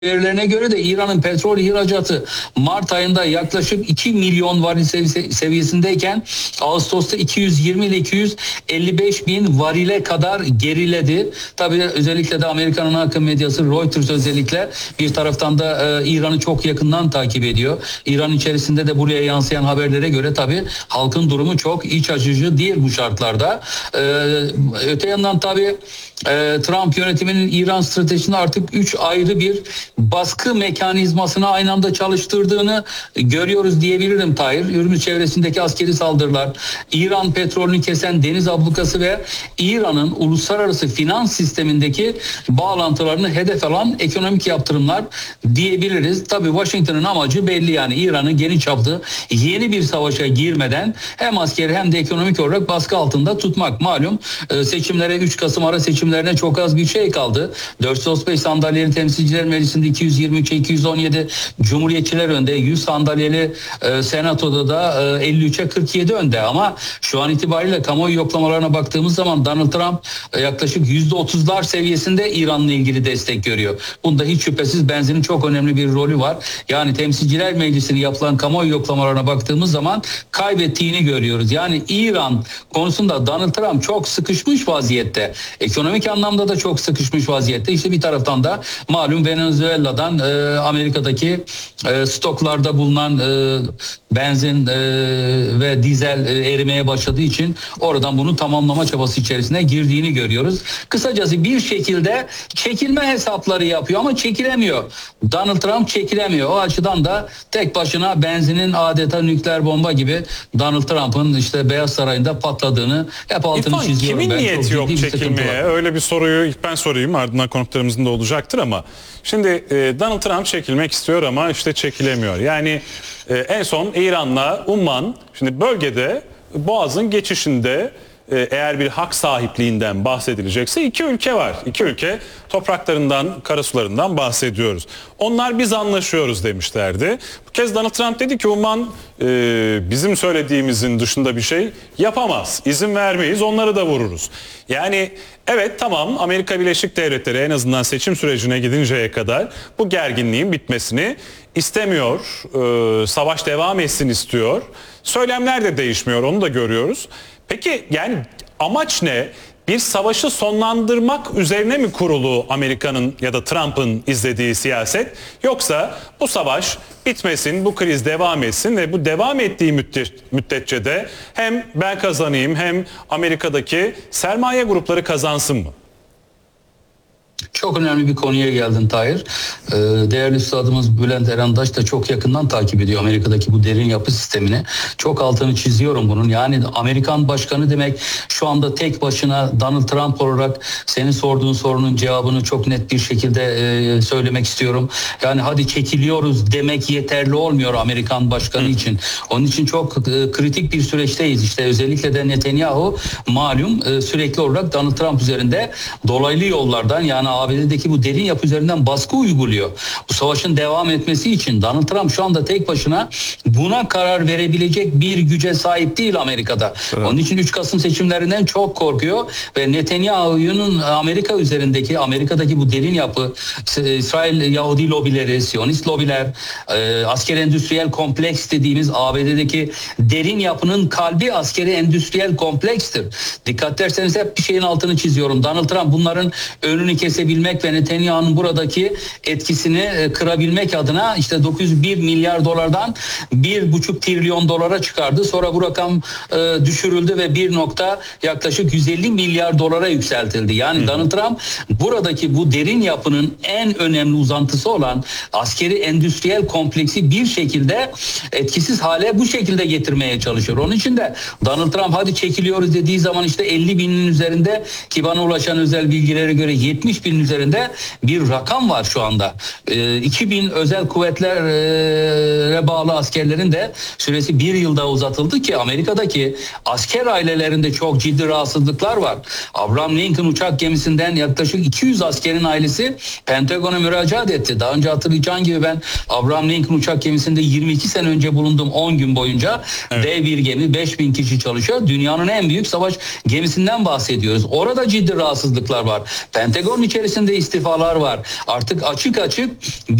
verilerine göre de İran'ın petrol ihracatı Mart ayında yaklaşık 2 milyon varil seviyesindeyken Ağustos'ta 220 ile 255 bin varile kadar geriledi. Tabii özellikle de Amerika'nın akım medyası Reuters özellikle bir taraftan da İran'ı çok yakından takip ediyor. İran içerisinde de buraya yansıyan haberlere göre tabii halkın durumu çok iç açıcı değil bu şartlarda. Öte yandan tabii Trump yönetiminin İran stratejisinde artık 3 ayrı bir baskı mekanizmasını aynı anda çalıştırdığını görüyoruz diyebilirim Tahir. Hürmüz çevresindeki askeri saldırılar, İran petrolünü kesen deniz ablukası ve İran'ın uluslararası finans sistemindeki bağlantılarını hedef alan ekonomik yaptırımlar diyebiliriz. Tabii Washington'ın amacı belli, yani İran'ı geniş çaplı yeni bir savaşa girmeden hem askeri hem de ekonomik olarak baskı altında tutmak. Malum seçimlere 3 Kasım ara seçimlerine çok az bir şey kaldı. 435 sandalyeli Temsilciler Meclisi'nde 223'e 217 Cumhuriyetçiler önde, 100 sandalyeli Senato'da da 53'e 47 önde, ama şu an itibariyle kamuoyu yoklamalarına baktığımız zaman Donald Trump yaklaşık %30'lar seviyesinde İran'la ilgili destek görüyor. Bunda hiç şüphesiz benzinin çok önemli bir rolü var. Yani Temsilciler Meclisi'nin yapılan kamuoyu yoklamalarına baktığımız zaman kaybettiğini görüyoruz. Yani İran konusunda Donald Trump çok sıkışmış vaziyette. Ekonomik anlamda da çok sıkışmış vaziyette. İşte bir taraftan da malum Venezuela'dan Amerika'daki stoklarda bulunan benzin ve dizel erimeye başladığı için oradan bunu tamamlama çabası içerisine girdiğini görüyoruz. Kısacası bir şekilde çekilme hesapları yapıyor ama çekilemiyor. Donald Trump çekilemiyor. O açıdan da tek başına benzinin adeta nükleer bomba gibi Donald Trump'ın işte Beyaz Sarayı'nda patladığını hep altını çiziyorum. Kimin niyeti yok çekilmeye? Öyle bir soruyu ilk ben sorayım, ardından konuklarımızın da olacaktır ama şimdi Donald Trump çekilmek istiyor ama işte çekilemiyor. Yani en son İran'la Umman, şimdi bölgede Boğaz'ın geçişinde eğer bir hak sahipliğinden bahsedilecekse iki ülke var. İki ülke topraklarından, karasularından bahsediyoruz. Onlar biz anlaşıyoruz demişlerdi. Bu kez Donald Trump dedi ki Umman bizim söylediğimizin dışında bir şey yapamaz. İzin vermeyiz, onları da vururuz. Yani evet, tamam, Amerika Birleşik Devletleri en azından seçim sürecine gidinceye kadar bu gerginliğin bitmesini istemiyor. Savaş devam etsin istiyor. Söylemler de değişmiyor, onu da görüyoruz. Peki yani amaç ne? Bir savaşı sonlandırmak üzerine mi kurulu Amerika'nın ya da Trump'ın izlediği siyaset? Yoksa bu savaş bitmesin, bu kriz devam etsin ve bu devam ettiği müddetçe de hem ben kazanayım hem Amerika'daki sermaye grupları kazansın mı? Çok önemli bir konuya geldin Tahir. Değerli üstadımız Bülent Erandaş da çok yakından takip ediyor Amerika'daki bu derin yapı sistemini. Çok altını çiziyorum bunun. Yani Amerikan başkanı demek şu anda tek başına Donald Trump olarak senin sorduğun sorunun cevabını çok net bir şekilde söylemek istiyorum. Yani hadi çekiliyoruz demek yeterli olmuyor Amerikan başkanı için. Onun için çok kritik bir süreçteyiz. İşte özellikle de Netanyahu malum sürekli olarak Donald Trump üzerinde dolaylı yollardan, yani ABD'deki bu derin yapı üzerinden baskı uyguluyor. Bu savaşın devam etmesi için Donald Trump şu anda tek başına buna karar verebilecek bir güce sahip değil Amerika'da. Evet. Onun için 3 Kasım seçimlerinden çok korkuyor ve Netanyahu'nun Amerika'daki bu derin yapı, İsrail Yahudi lobileri, Siyonist lobiler, askeri endüstriyel kompleks dediğimiz ABD'deki derin yapının kalbi askeri endüstriyel komplekstir. Dikkat ederseniz hep bir şeyin altını çiziyorum. Donald Trump bunların önünü kesebilmek ve Netanyahu'nun buradaki etkisini kırabilmek adına işte 901 milyar dolardan 1,5 trilyon dolara çıkardı. Sonra bu rakam düşürüldü ve yaklaşık 150 milyar dolara yükseltildi. Yani Donald Trump buradaki bu derin yapının en önemli uzantısı olan askeri endüstriyel kompleksi bir şekilde etkisiz hale bu şekilde getirmeye çalışıyor. Onun için de Donald Trump hadi çekiliyoruz dediği zaman işte 50 binin üzerinde, ki bana ulaşan özel bilgilere göre 70 binin üzerinde bir rakam var şu anda. 2000 özel kuvvetlere bağlı askerlerin de süresi bir yıl daha uzatıldı ki Amerika'daki asker ailelerinde çok ciddi rahatsızlıklar var. Abraham Lincoln uçak gemisinden yaklaşık 200 askerin ailesi Pentagon'a müracaat etti. Daha önce hatırlayacağın gibi ben Abraham Lincoln uçak gemisinde 22 sene önce bulundum 10 gün boyunca. Evet. Dev bir gemi, 5000 kişi çalışıyor. Dünyanın en büyük savaş gemisinden bahsediyoruz. Orada ciddi rahatsızlıklar var. Pentagon içerisinde istifalar var. Artık açık açık